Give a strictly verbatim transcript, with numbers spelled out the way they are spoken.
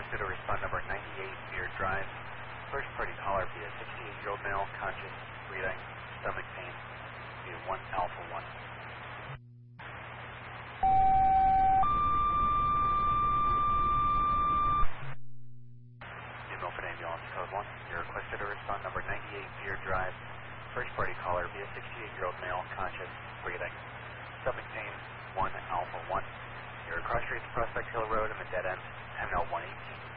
requested a respond number ninety-eight Beard Drive. First party caller via sixty-eight-year-old male, conscious, breathing, stomach pain, via one Alpha one. New Milford Ambulance Code one. You requested a respond number ninety-eight Beard Drive. First party caller via sixty-eight-year-old male, conscious, breathing, stomach pain, one Alpha one. You're across street to Prospect Hill Road in the dead end, M L one eighteen.